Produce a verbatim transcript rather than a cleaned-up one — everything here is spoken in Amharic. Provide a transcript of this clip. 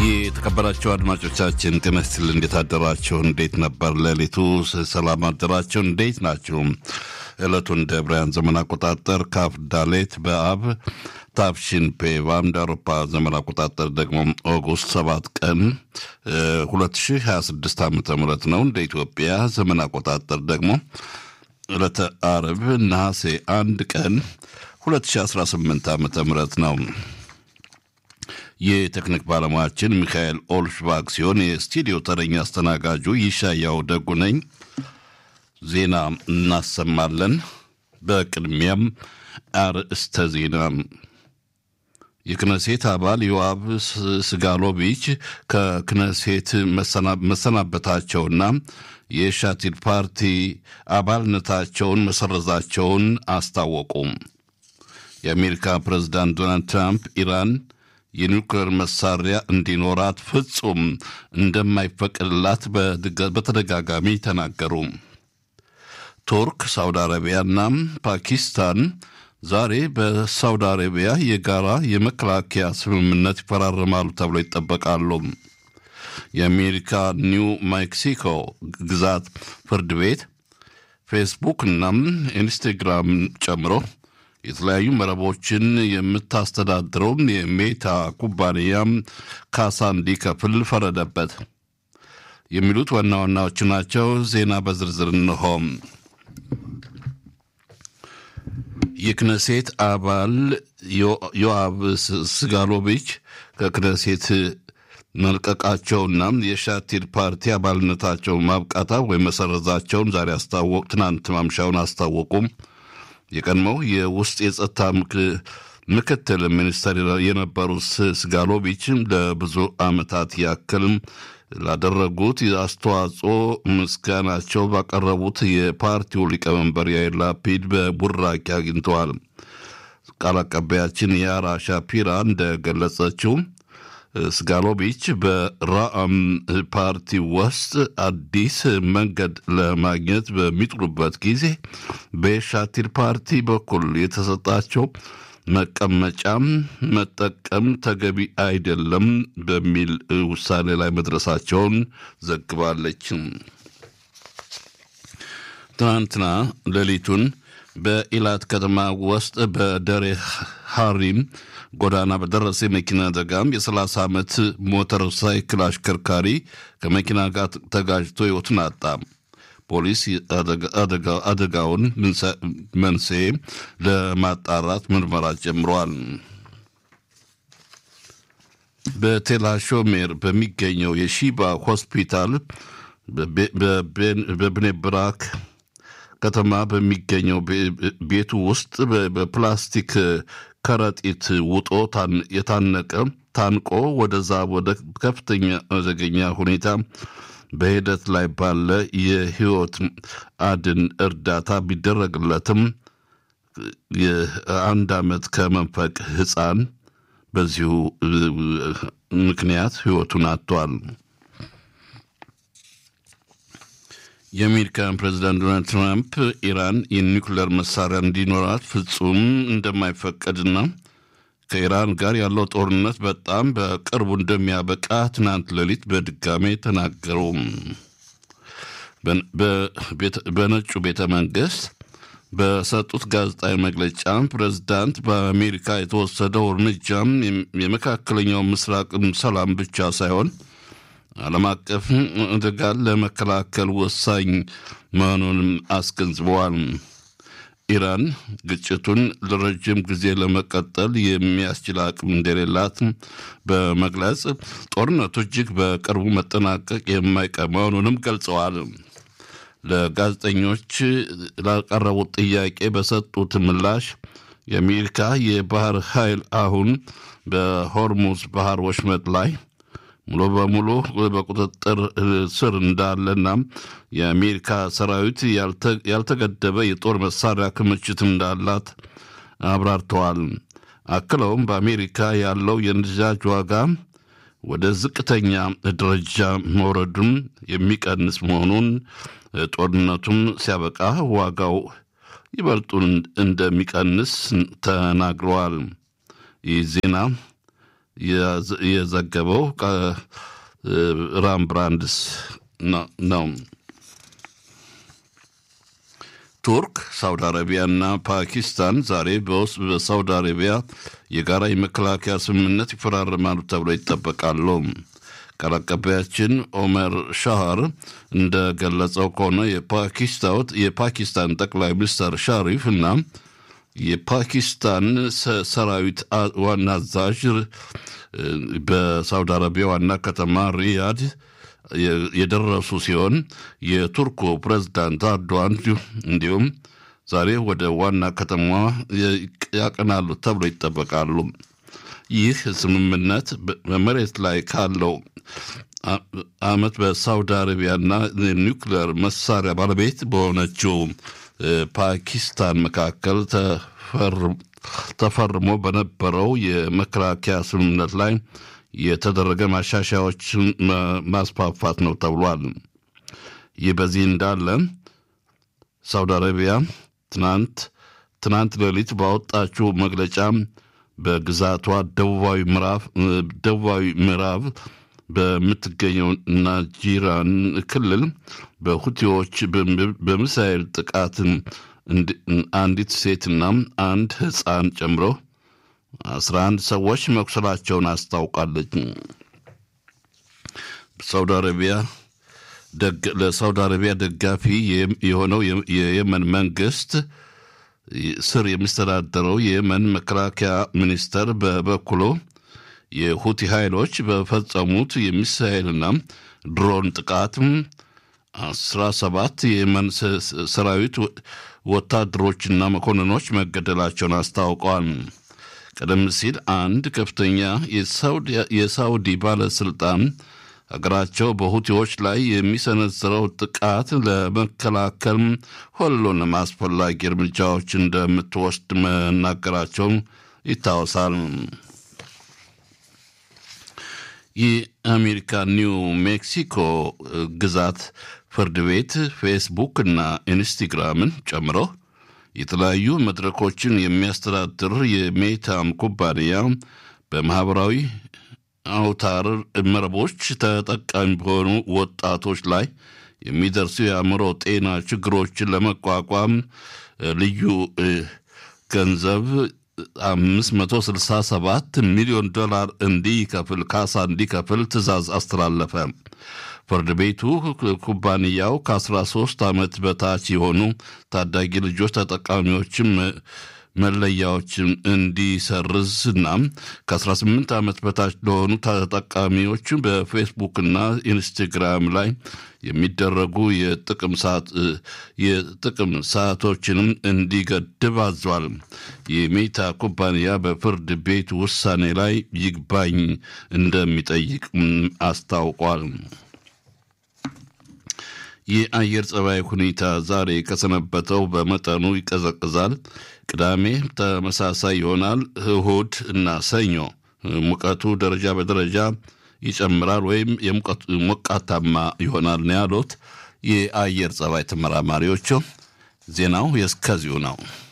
የተከበራችሁ አድማጮቻችን ጤና ይስጥልን። እንዴት አደራችሁ? እንዴት ነበር ሌሊቱ? ሰላም አደራችሁ? እንዴት ናችሁ? ዕለቱን እንደ ዕብራውያን ዘመን አቆጣጠር ካፍ ዳሌት በአብ ታፍሺን ፔ እንደ አውሮፓ ዘመን አቆጣጠር ደግሞ ኦገስት ሰባት ቀን ሁለት ሺህ ሀያ ስድስት ዓመተ ምህረት ነው። እንደ ኢትዮጵያ ዘመን አቆጣጠር ደግሞ ዕለተ ዓርብ ነሐሴ አንድ ቀን ሁለት ሺህ አስራ ስምንት ዓመተ ምህረት ነው። የቴክኒክ ባለሙያችን ሚካኤል ኦልሽባክ ሲሆን የስቱዲዮ ተረኛ አስተናጋጁ ይሻያው ደጉ ነኝ። ዜና እናሰማለን። በቅድሚያም አርእስተ ዜና። የክነሴት አባል ዮአብ ስጋሎቪች ከክነሴት መሰናበታቸውና የሻቲድ ፓርቲ አባልነታቸውን መሰረዛቸውን አስታወቁ። የአሜሪካ ፕሬዝዳንት ዶናልድ ትራምፕ ኢራን የኒውክሌር መሳሪያ እንዲኖራት ፍጹም እንደማይፈቅድላት በተደጋጋሚ ተናገሩ። ቱርክ፣ ሳውዲ አረቢያና ፓኪስታን ዛሬ በሳውዲ አረቢያ የጋራ የመከላከያ ስምምነት ይፈራረማሉ ተብሎ ይጠበቃሉ። የአሜሪካ ኒው ሜክሲኮ ግዛት ፍርድ ቤት ፌስቡክ እና ኢንስታግራም ጨምሮ የተለያዩ መረቦችን የምታስተዳድረው የሜታ ኩባንያ ካሳ እንዲከፍል ፈረደበት። የሚሉት ዋና ዋናዎቹ ናቸው። ዜና በዝርዝር እንሆ። የክነሴት አባል ዮአብ ስጋሎቪች ከክነሴት መልቀቃቸውና የሻቲድ ፓርቲ አባልነታቸው ማብቃታ ወይም መሰረዛቸውን ዛሬ አስታወቁ። ትናንት ማምሻውን አስታወቁም። የቀድሞው የውስጥ የጸጥታ ምክትል ሚኒስትር የነበሩት ስጋሎቪች ለብዙ ዓመታት ያክል ላደረጉት አስተዋጽኦ ምስጋናቸው ባቀረቡት የፓርቲው ሊቀመንበር ያይር ላፒድ በቡራኪ አግኝተዋል። ቃል አቀባያችን ያራ ሻፒራ እንደገለጸችው ስጋሎቪች በራአም ፓርቲ ውስጥ አዲስ መንገድ ለማግኘት በሚጥሩበት ጊዜ በሻቲድ ፓርቲ በኩል የተሰጣቸው መቀመጫም መጠቀም ተገቢ አይደለም በሚል ውሳኔ ላይ መድረሳቸውን ዘግባለች። ትናንትና ሌሊቱን በኢላት ከተማ ውስጥ በደሬ ሐሪም ጎዳና በደረሰ የመኪና አደጋም የሰላሳ ዓመት ሞተር ሳይክል አሽከርካሪ ከመኪና ጋር ተጋጅቶ ሕይወቱን አጣ። ፖሊስ አደጋውን መንስኤ ለማጣራት ምርመራ ጀምሯል። በቴላሾሜር በሚገኘው የሺባ ሆስፒታል በብኔ ብራክ ከተማ በሚገኘው ቤቱ ውስጥ በፕላስቲክ ከረጢት ውጦ የታነቀ ታንቆ ወደዛ ወደ ከፍተኛ አደገኛ ሁኔታ በሂደት ላይ ባለ የህይወት አድን እርዳታ ቢደረግለትም የአንድ ዓመት ከመንፈቅ ህፃን በዚሁ ምክንያት ህይወቱን አጥቷል። የአሜሪካን ፕሬዝዳንት ዶናልድ ትራምፕ ኢራን የኒውክሌር መሳሪያ እንዲኖራት ፍጹም እንደማይፈቀድና ከኢራን ጋር ያለው ጦርነት በጣም በቅርቡ እንደሚያበቃ ትናንት ሌሊት በድጋሜ ተናገሩ። በነጩ ቤተ መንግስት በሰጡት ጋዜጣዊ መግለጫ ፕሬዝዳንት በአሜሪካ የተወሰደው እርምጃም የመካከለኛው ምስራቅ ሰላም ብቻ ሳይሆን ዓለም አቀፍ አደጋን ለመከላከል ወሳኝ መሆኑንም አስገንዝበዋል። ኢራን ግጭቱን ለረጅም ጊዜ ለመቀጠል የሚያስችል አቅም እንደሌላት በመግለጽ ጦርነቱ እጅግ በቅርቡ መጠናቀቅ የማይቀር መሆኑንም ገልጸዋል። ለጋዜጠኞች ላቀረቡት ጥያቄ በሰጡት ምላሽ የአሜሪካ የባህር ኃይል አሁን በሆርሙዝ ባህር ወሽመጥ ላይ ሙሉ በሙሉ በቁጥጥር ስር እንዳለና የአሜሪካ ሰራዊት ያልተገደበ የጦር መሳሪያ ክምችት እንዳላት አብራርተዋል። አክለውም በአሜሪካ ያለው የነዳጅ ዋጋ ወደ ዝቅተኛ ደረጃ መውረዱን የሚቀንስ መሆኑን ጦርነቱም ሲያበቃ ዋጋው ይበልጡን እንደሚቀንስ ተናግረዋል። ይህ ዜና የዘገበው ራም ብራንድስ ነው። ቱርክ፣ ሳውዲ አረቢያና ፓኪስታን ዛሬ በውስጥ በሳውዲ አረቢያ የጋራ የመከላከያ ስምምነት ይፈራረማሉ ተብሎ ይጠበቃሉ። ቃል አቀባያችን ኦመር ሻህር እንደገለጸው ከሆነ የፓኪስታን ጠቅላይ ሚኒስትር ሻሪፍ እና የፓኪስታን ሰራዊት ዋና አዛዥ በሳውዲ አረቢያ ዋና ከተማ ሪያድ የደረሱ ሲሆን የቱርኩ ፕሬዝዳንት አርዶዋን እንዲሁም ዛሬ ወደ ዋና ከተማዋ ያቀናሉ ተብሎ ይጠበቃሉ። ይህ ስምምነት በመሬት ላይ ካለው አመት በሳውዲ አረቢያና ኒውክሌር መሳሪያ ባለቤት በሆነችው ፓኪስታን መካከል ተፈርሞ በነበረው የመከላከያ ስምምነት ላይ የተደረገ ማሻሻያዎችን ማስፋፋት ነው ተብሏል። ይህ በዚህ እንዳለ ሳውዲ አረቢያ ትናንት ትናንት ሌሊት ባወጣችው መግለጫ በግዛቷ ደቡባዊ ምዕራብ ደቡባዊ ምዕራብ በምትገኘው ናጂራን ክልል በሁቲዎች በሚሳኤል ጥቃት አንዲት ሴትና አንድ ህፃን ጨምሮ አስራ አንድ ሰዎች መቁሰላቸውን አስታውቃለች። ሳውዲ አረቢያ ደግ ለሳውዲ አረቢያ ደጋፊ የሆነው የየመን መንግስት ስር የሚስተዳደረው የየመን መከላከያ ሚኒስተር በበኩሉ የሁቲ ኃይሎች በፈጸሙት የሚሳኤልና ድሮን ጥቃት አስራ ሰባት የየመን ሰራዊት ወታደሮችና መኮንኖች መገደላቸውን አስታውቀዋል። ቀደም ሲል አንድ ከፍተኛ የሳውዲ የሳውዲ ባለስልጣን አገራቸው በሁቲዎች ላይ የሚሰነዝረው ጥቃት ለመከላከል ሁሉንም አስፈላጊ እርምጃዎች እንደምትወስድ መናገራቸው ይታወሳል። የአሜሪካ ኒው ሜክሲኮ ግዛት ፍርድ ቤት ፌስቡክ እና ኢንስታግራምን ጨምሮ የተለያዩ መድረኮችን የሚያስተዳድር የሜታም ኩባንያ በማህበራዊ አውታር መረቦች ተጠቃሚ በሆኑ ወጣቶች ላይ የሚደርሱ የአእምሮ ጤና ችግሮችን ለመቋቋም ልዩ ገንዘብ አምስት መቶ ስልሳ ሰባት ሚሊዮን ዶላር እንዲከፍል ካሳ እንዲከፍል ትዕዛዝ አስተላለፈ። ፍርድ ቤቱ ኩባንያው ከ13 ዓመት በታች የሆኑ ታዳጊ ልጆች ተጠቃሚዎችን መለያዎችን እንዲሰርዝና ከ18 ዓመት በታች ለሆኑ ተጠቃሚዎች በፌስቡክና ኢንስታግራም ላይ የሚደረጉ የጥቅም ሰዓት የጥቅም ሰዓቶችንም እንዲገድብ አዟል። የሜታ ኩባንያ በፍርድ ቤት ውሳኔ ላይ ይግባኝ እንደሚጠይቅ አስታውቋል። የአየር ጸባይ ሁኔታ ዛሬ ከሰነበተው በመጠኑ ይቀዘቅዛል። ቅዳሜ ተመሳሳይ ይሆናል። እሁድ እና ሰኞ ሙቀቱ ደረጃ በደረጃ ይጨምራል ወይም የሙቀቱ ሞቃታማ ይሆናል ነው ያሉት የአየር ጸባይ ተመራማሪዎች። ዜናው የስከዚሁ ነው።